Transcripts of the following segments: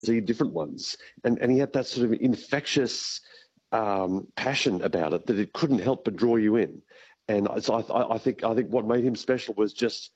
see different ones. And he had that sort of infectious passion about it that it couldn't help but draw you in. And so I think what made him special was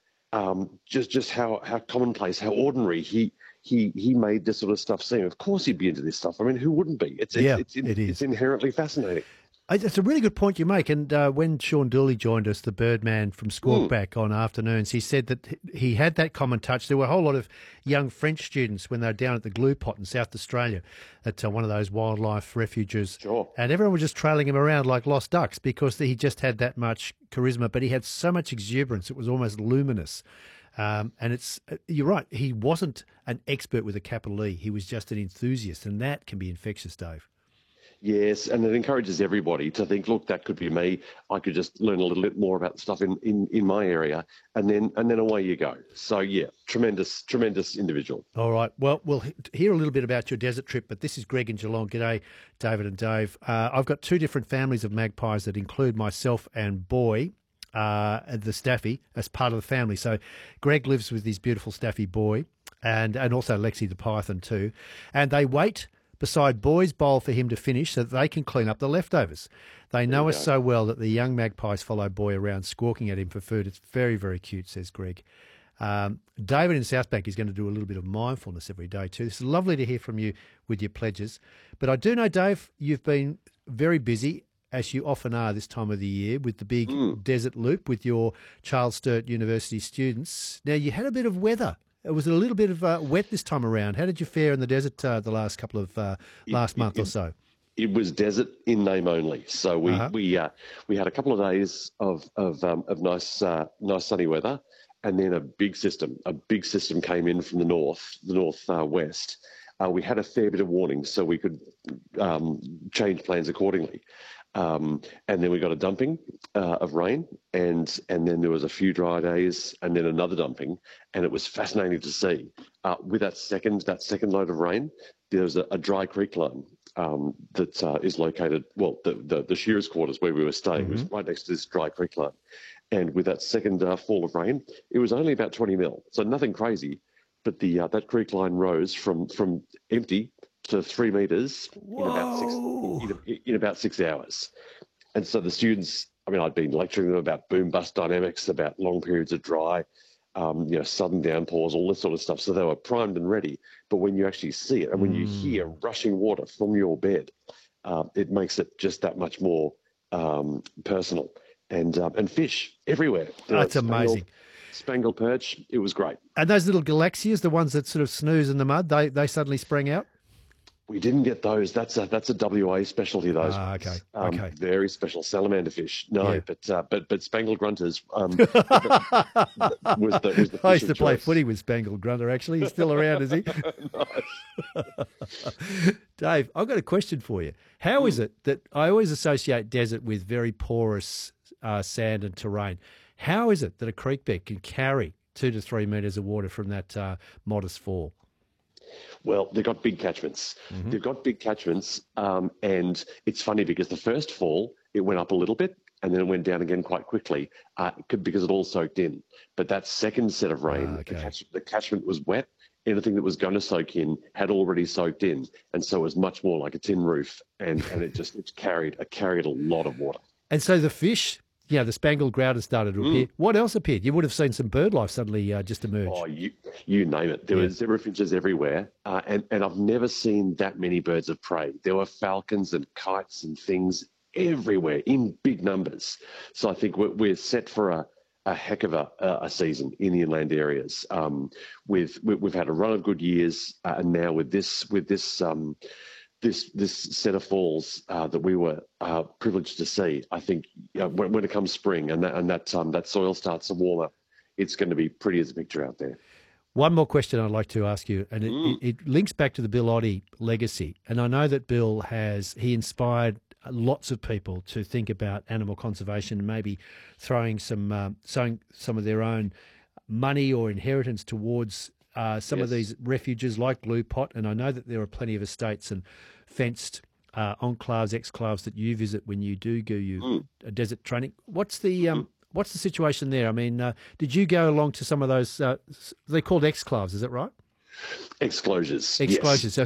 just how commonplace, how ordinary he made this sort of stuff seem. Of course, he'd be into this stuff. I mean, who wouldn't be? It's Yeah, it's it it's is. inherently fascinating. It's a really good point you make. And when Sean Dooley joined us, the Birdman from Squawk Back on Afternoons, he said that he had that common touch. There were a whole lot of young French students when they were down at the Glue Pot in South Australia at one of those wildlife refuges. Sure. And everyone was just trailing him around like lost ducks because he just had that much charisma, but he had so much exuberance. It was almost luminous. And you're right, he wasn't an expert with a capital E. He was just an enthusiast, and that can be infectious, Dave. Yes, and it encourages everybody to think, look, that could be me. I could just learn a little bit more about the stuff in my area, and then away you go. So yeah, tremendous individual. All right. Well, we'll hear a little bit about your desert trip, but this is Greg in Geelong. G'day, David and Dave. I've got two different families of magpies that include myself and Boy, the Staffy, as part of the family. So Greg lives with his beautiful Staffy Boy, and also Lexi the python too, and they wait beside Boy's bowl for him to finish so that they can clean up the leftovers. They know us so well that the young magpies follow Boy around, squawking at him for food. It's very, very cute, says Greg. David in Southbank is going to do a little bit of mindfulness every day too. It's lovely to hear from you with your pledges. But I do know, Dave, you've been very busy, as you often are this time of the year, with the big desert loop with your Charles Sturt University students. Now, you had a bit of weather. It was a little bit of wet this time around. How did you fare in the desert the last couple of last month or so? It was desert in name only. So we had a couple of days of nice sunny weather, and then a big system came in from the northwest. We had a fair bit of warning, so we could change plans accordingly. And then we got a dumping of rain, and then there was a few dry days, and then another dumping, and it was fascinating to see. With that second load of rain, there was a dry creek line that is located. Well, the shearers' quarters where we were staying was right next to this dry creek line, and with that second fall of rain, it was only about 20 mil, so nothing crazy, but that creek line rose from empty to 3 meters in about 6 hours. And so the students, I mean, I'd been lecturing them about boom bust dynamics, about long periods of dry, sudden downpours, all this sort of stuff. So they were primed and ready. But when you actually see it and when you hear rushing water from your bed, it makes it just that much more personal. And fish everywhere. That's amazing. Spangled perch, it was great. And those little galaxias, the ones that sort of snooze in the mud, they suddenly sprang out? We didn't get those. That's a WA specialty. Those. Okay. Very special salamander fish. No, Yeah. but spangled grunters was the I used to play footy with Spangled Grunter. Actually, he's still around, is he? Dave, I've got a question for you. How is it that I always associate desert with very porous sand and terrain? How is it that a creek bed can carry 2 to 3 metres of water from that modest fall? Well, they've got big catchments. They've got big catchments, and it's funny because the first fall, it went up a little bit, and then it went down again quite quickly because it all soaked in. But that second set of rain, the catchment was wet. Anything that was going to soak in had already soaked in, and so it was much more like a tin roof, and it carried a lot of water. And so the fish, the spangled grouter started to appear. What else appeared? You would have seen some bird life suddenly just emerge. Oh, you name it. There were zebra finches everywhere, and I've never seen that many birds of prey. There were falcons and kites and things everywhere in big numbers. So I think we're set for a heck of a season in the inland areas. We've had a run of good years, and now with this set of falls that we were privileged to see, I think when it comes spring and that soil starts to warm up, it's going to be pretty as a picture out there. One more question I'd like to ask you, and it links back to the Bill Oddie legacy. And I know that Bill he inspired lots of people to think about animal conservation and maybe throwing some of their own money or inheritance towards some of these refuges like Glue Pot. And I know that there are plenty of estates and fenced enclaves, exclaves that you visit when you do go your desert training. What's the situation there? I mean, did you go along to some of those? They're called exclaves, is that right? Exclosures. Exclosures. Yes.